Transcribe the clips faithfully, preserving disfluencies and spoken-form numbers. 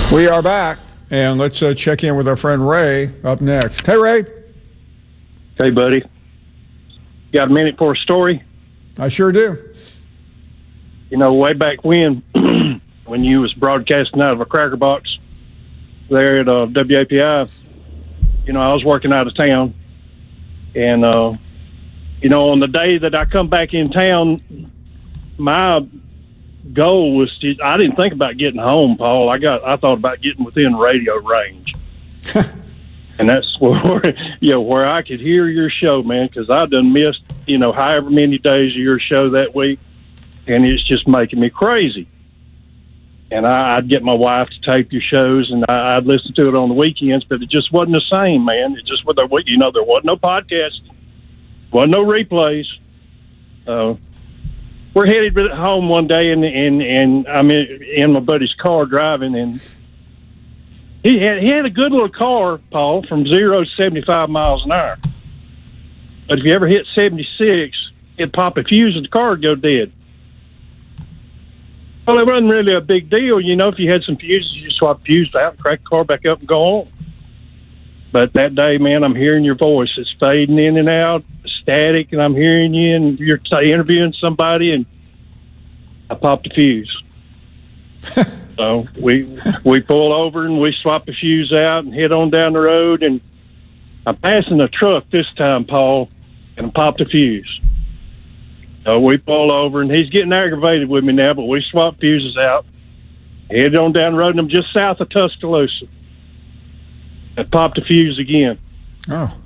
We are back, and let's uh, check in with our friend Ray up next. Hey, Ray. Hey, buddy. Got a minute for a story? I sure do. You know, way back when, when you was broadcasting out of a cracker box there at uh, W A P I, you know, I was working out of town. And, uh, you know, on the day that I come back in town, my goal was to, I didn't think about getting home, Paul. I got, I thought about getting within radio range. And that's where, you know, where I could hear your show, man, because I done missed, you know, however many days of your show that week. And it's just making me crazy. And I, I'd get my wife to tape your shows, and I, I'd listen to it on the weekends, but it just wasn't the same, man. It just wasn't, you know, there wasn't no podcast, wasn't no replays. Uh, we're headed home one day, and and, and I'm in, in my buddy's car driving, and he had he had a good little car, Paul, from zero to seventy-five miles an hour. But if you ever hit seventy-six, it'd pop a fuse and the car would go dead. Well, it wasn't really a big deal. You know, if you had some fuses, you swap fuses out, crack the car back up, and go on. But that day, man, I'm hearing your voice. It's fading in and out, static, and I'm hearing you, and you're t- interviewing somebody, and I popped the fuse. So we we pull over, and we swap the fuse out and head on down the road, and I'm passing a truck this time, Paul, and I popped the fuse. So we pull over, and he's getting aggravated with me now, but we swap fuses out, head on down the road, and I'm just south of Tuscaloosa. I popped the fuse again. Oh.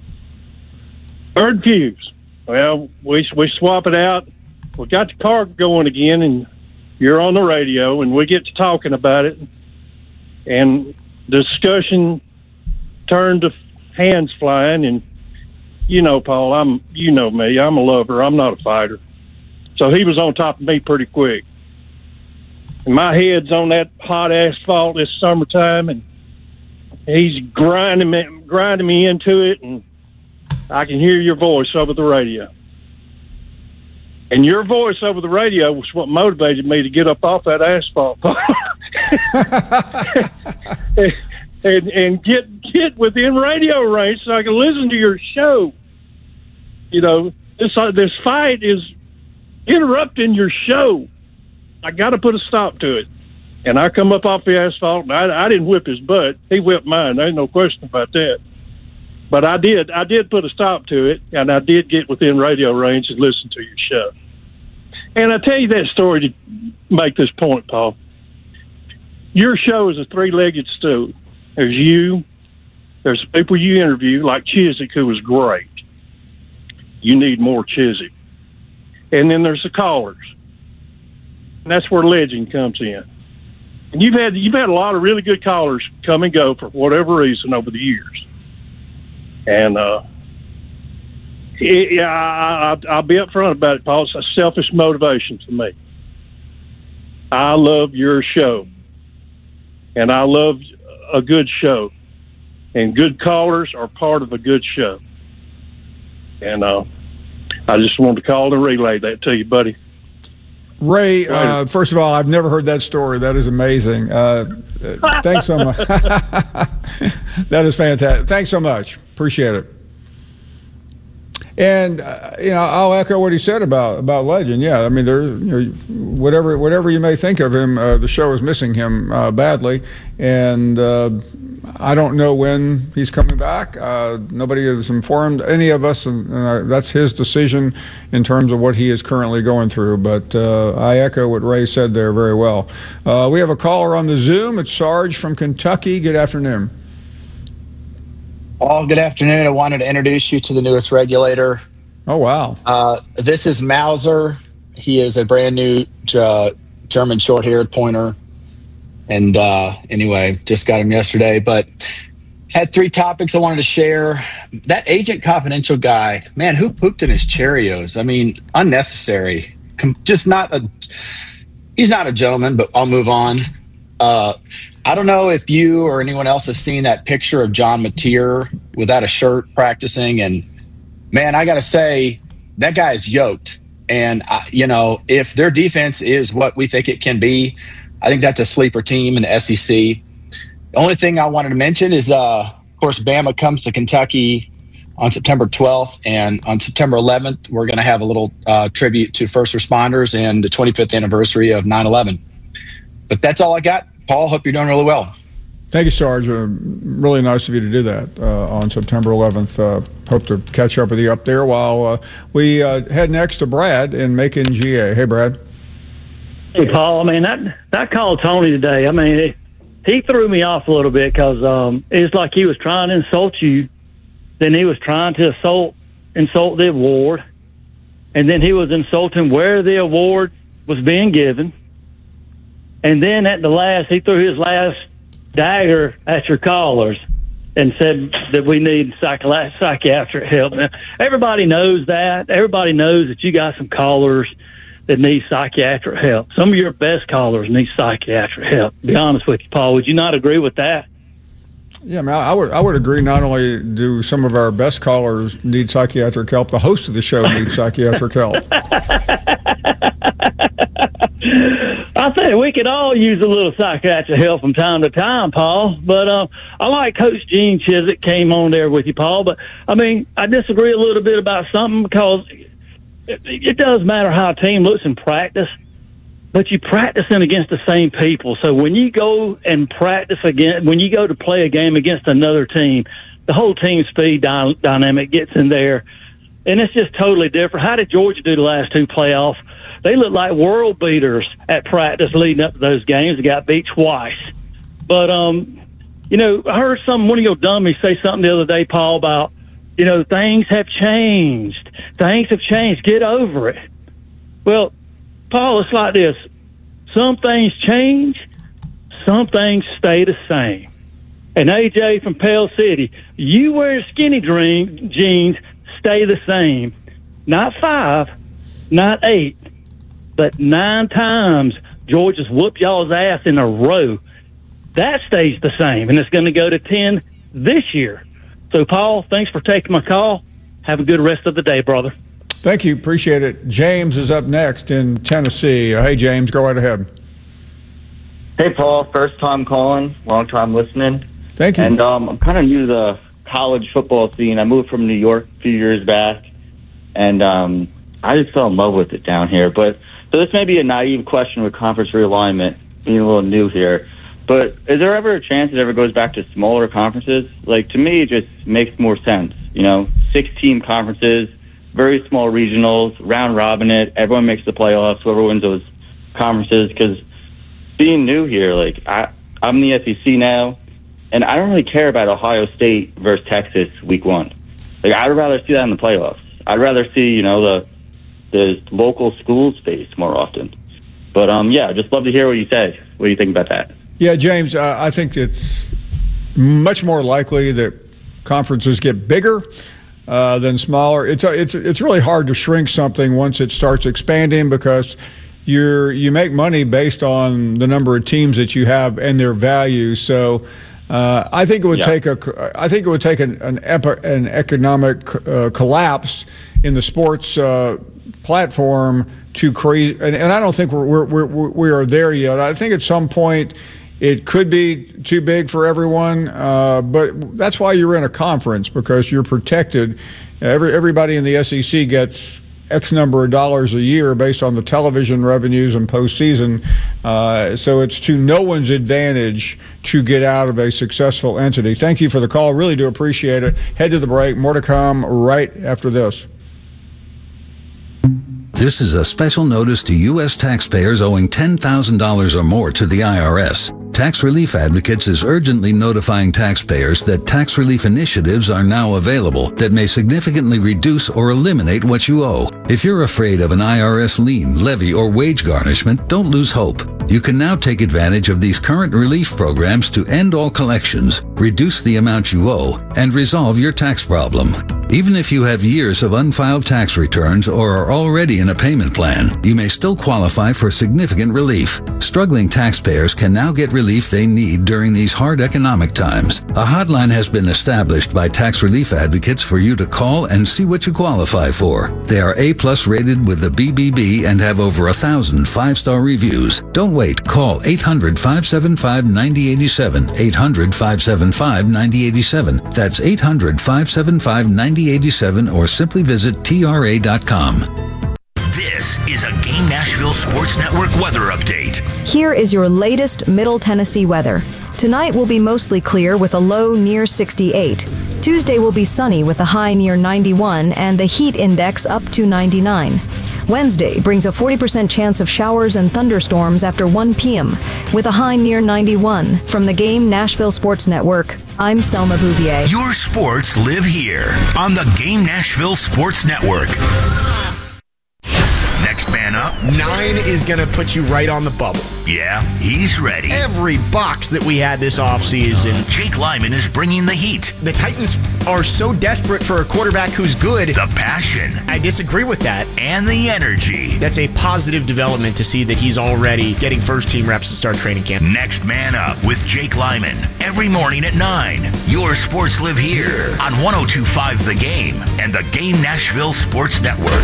Third fuse. Well, we we swap it out. We got the car going again, and you're on the radio, and we get to talking about it. And the discussion turned to hands flying, and you know, Paul, I'm you know me, I'm a lover. I'm not a fighter. So he was on top of me pretty quick. And my head's on that hot asphalt this summertime, and he's grinding me, grinding me into it, and I can hear your voice over the radio. And your voice over the radio was what motivated me to get up off that asphalt and, and, and get get within radio range so I can listen to your show. You know, this uh, this fight is interrupting your show. I got to put a stop to it. And I come up off the asphalt, and I, I didn't whip his butt. He whipped mine. There ain't no question about that. But I did. I did put a stop to it, and I did get within radio range and listen to your show. And I tell you that story to make this point, Paul. Your show is a three-legged stool. There's you. There's people you interview, like Chiswick, who was great. You need more Chiswick. And then there's the callers. And that's where legend comes in. And you've had you've had a lot of really good callers come and go for whatever reason over the years. And uh, it, yeah, I, I, I'll be upfront about it, Paul. It's a selfish motivation for me. I love your show, and I love a good show, and good callers are part of a good show. And uh, I just wanted to call and relay that to you, buddy. Ray, uh, first of all, I've never heard that story. That is amazing. Uh, thanks so much. That is fantastic. Thanks so much. Appreciate it. And uh, you know, I'll echo what he said about about Legend. Yeah, I mean, there, you know, whatever whatever you may think of him, uh, the show is missing him uh, badly, and uh, I don't know when he's coming back. Uh, nobody has informed any of us, and uh, that's his decision in terms of what he is currently going through. But uh, I echo what Ray said there very well. Uh, we have a caller on the Zoom. It's Sarge from Kentucky. Good afternoon. Well, good afternoon. I wanted to introduce you to the newest regulator. Oh, wow. Uh, this is Mauser. He is a brand new uh, German short-haired pointer. And uh, anyway, just got him yesterday. But had three topics I wanted to share. That Agent Confidential guy, man, who pooped in his Cheerios? I mean, unnecessary. Com- just not a – he's not a gentleman, but I'll move on. Uh I don't know if you or anyone else has seen that picture of John Mateer without a shirt practicing. And, man, I got to say, that guy is yoked. And, uh, you know, if their defense is what we think it can be, I think that's a sleeper team in the S E C. The only thing I wanted to mention is, uh, of course, Bama comes to Kentucky on September twelfth, and on September eleventh, we're going to have a little uh, tribute to first responders and the twenty-fifth anniversary of nine eleven. But that's all I got. Paul, hope you're doing really well. Thank you, Sarge. Uh, really nice of you to do that uh, on September eleventh. Uh, hope to catch up with you up there while uh, we uh, head next to Brad in Macon, G A. Hey, Brad. Hey, Paul. I mean, that, that call Tony today, I mean, it, he threw me off a little bit because um, it's like he was trying to insult you. Then he was trying to insult, insult the award. And then he was insulting where the award was being given. And then at the last, he threw his last dagger at your callers and said that we need psychi- psychiatric help. Now, everybody knows that. Everybody knows that you got some callers that need psychiatric help. Some of your best callers need psychiatric help. To be honest with you, Paul, would you not agree with that? Yeah, man, I would I would agree. Not only do some of our best callers need psychiatric help, the host of the show needs psychiatric help. I think we could all use a little psychiatric help from time to time, Paul. But uh, I like Coach Gene Chizik came on there with you, Paul. But, I mean, I disagree a little bit about something because it, it does matter how a team looks in practice, but you're practicing against the same people. So when you go and practice again, when you go to play a game against another team, the whole team speed dy- dynamic gets in there, and it's just totally different. How did Georgia do the last two playoffs? They look like world beaters at practice leading up to those games. They got beat twice. But, um, you know, I heard some one of your dummies say something the other day, Paul, about, you know, things have changed. Things have changed. Get over it. Well, Paul, it's like this. Some things change. Some things stay the same. And A J from Pell City, you wear skinny dream, jeans, stay the same. Not five, not eight, but nine times Georgia's whooped y'all's ass in a row. That stays the same, and it's going to go to ten this year. So, Paul, thanks for taking my call. Have a good rest of the day, brother. Thank you. Appreciate it. James is up next in Tennessee. Uh, hey, James, go right ahead. Hey, Paul. First time calling, long time listening. Thank you. And um, I'm kind of new to the college football scene. I moved from New York a few years back, and um, I just fell in love with it down here. But so this may be a naive question with conference realignment, being a little new here. But is there ever a chance it ever goes back to smaller conferences? Like, to me, it just makes more sense. You know, six-team conferences, very small regionals, round robin it. Everyone makes the playoffs. Whoever wins those conferences. Because being new here, like I, I'm in the S E C now, and I don't really care about Ohio State versus Texas week one. Like I'd rather see that in the playoffs. I'd rather see you know the the local school space more often. But um, yeah, just love to hear what you say. What do you think about that? Yeah, James, uh, I think it's much more likely that conferences get bigger uh, than smaller. It's a, it's it's really hard to shrink something once it starts expanding because you're you make money based on the number of teams that you have and their value. So uh, I think it would yeah. take a I think it would take an an, epi, an economic uh, collapse in the sports uh, platform to create. And, and I don't think we're, we're we're we are there yet. I think at some point it could be too big for everyone, uh, but that's why you're in a conference, because you're protected. Every everybody in the S E C gets X number of dollars a year based on the television revenues and postseason. Uh, so it's to no one's advantage to get out of a successful entity. Thank you for the call. Really do appreciate it. Head to the break. More to come right after this. This is a special notice to U S taxpayers owing ten thousand dollars or more to the I R S. Tax Relief Advocates is urgently notifying taxpayers that tax relief initiatives are now available that may significantly reduce or eliminate what you owe. If you're afraid of an I R S lien, levy, or wage garnishment, don't lose hope. You can now take advantage of these current relief programs to end all collections, reduce the amount you owe, and resolve your tax problem. Even if you have years of unfiled tax returns or are already in a payment plan, you may still qualify for significant relief. Struggling taxpayers can now get relief they need during these hard economic times. A hotline has been established by tax relief advocates for you to call and see what you qualify for. They are A-plus rated with the B B B and have over a thousand five-star reviews. Don't wait. Call eight hundred, five seven five, nine zero eight seven, eight hundred, five seven five, nine zero eight seven. That's eight hundred, five seven five, nine zero eight seven or simply visit T R A dot com. This is a Game Nashville Sports Network weather update. Here is your latest Middle Tennessee weather. Tonight will be mostly clear with a low near sixty-eight. Tuesday will be sunny with a high near ninety-one and the heat index up to ninety-nine. Wednesday brings a forty percent chance of showers and thunderstorms after one p.m. with a high near ninety-one. From the Game Nashville Sports Network, I'm Selma Bouvier. Your sports live here on the Game Nashville Sports Network. Next man up. Nine is going to put you right on the bubble. Yeah, he's ready. Every box that we had this offseason. Jake Lyman is bringing the heat. The Titans are so desperate for a quarterback who's good. The passion. I disagree with that. And the energy. That's a positive development to see that he's already getting first-team reps to start training camp. Next man up with Jake Lyman. Every morning at nine. Your sports live here on one oh two point five The Game and the Game Nashville Sports Network.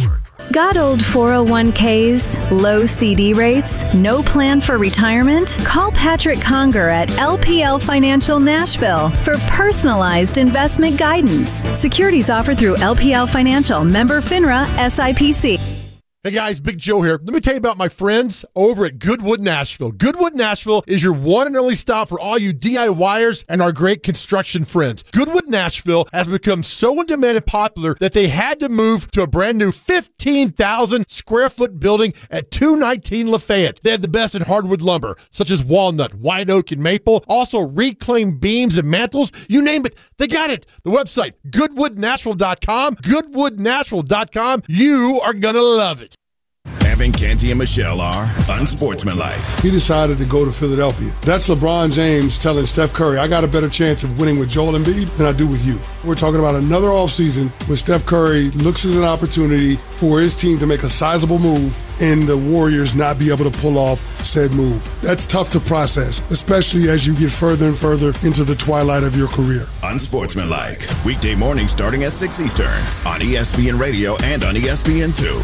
Got old four oh one k's, low C D rates, no plan for retirement? Call Patrick Conger at L P L Financial Nashville for personalized investment guidance. Securities offered through L P L Financial, member FINRA, S I P C. Hey guys, Big Joe here. Let me tell you about my friends over at Goodwood Nashville. Goodwood Nashville is your one and only stop for all you DIYers and our great construction friends. Goodwood Nashville has become so in demand and popular that they had to move to a brand new fifteen thousand square foot building at two nineteen Lafayette. They have the best in hardwood lumber, such as walnut, white oak, and maple. Also reclaimed beams and mantles. You name it, they got it. The website, goodwood natural dot com. goodwood natural dot com. You are going to love it. Evan, Canty, and Michelle are unsportsmanlike. He decided to go to Philadelphia. That's LeBron James telling Steph Curry, I got a better chance of winning with Joel Embiid than I do with you. We're talking about another offseason where Steph Curry looks as an opportunity for his team to make a sizable move and the Warriors not be able to pull off said move. That's tough to process, especially as you get further and further into the twilight of your career. Unsportsmanlike. Weekday mornings starting at six Eastern on E S P N Radio and on E S P N two.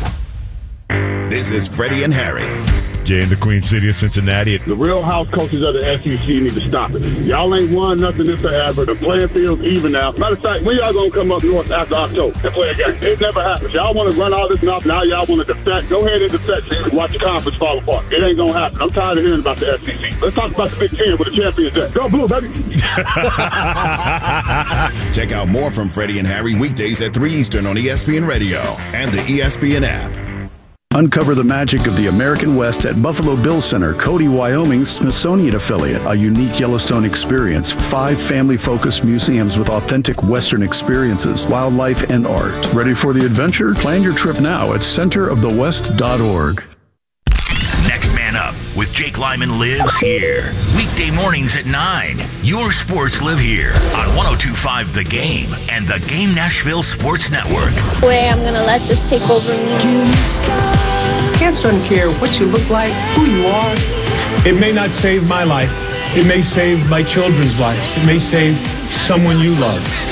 This is Freddie and Harry. Jay in the Queen City of Cincinnati. The real house coaches of the S E C need to stop it. Y'all ain't won nothing this forever. The playing field's even now. Matter of fact, when y'all gonna come up north after October and play a game? It never happens. Y'all want to run all this enough. Now y'all want to defect. Go ahead and defect so you can watch the conference fall apart. It ain't gonna happen. I'm tired of hearing about the S E C. Let's talk about the Big Ten with the champions there. Go Blue, baby. Check out more from Freddie and Harry weekdays at three Eastern on E S P N Radio and the E S P N app. Uncover the magic of the American West at Buffalo Bill Center, Cody, Wyoming's Smithsonian affiliate. A unique Yellowstone experience. Five family-focused museums with authentic Western experiences, wildlife, and art. Ready for the adventure? Plan your trip now at center of the west dot org. Next man up with Jake Lyman lives here. Weekday mornings at nine. Your sports live here on one oh two point five The Game and the Game Nashville Sports Network. Way I'm going to let this take over me. Kids don't care what you look like, who you are. It may not save my life. It may save my children's life. It may save someone you love.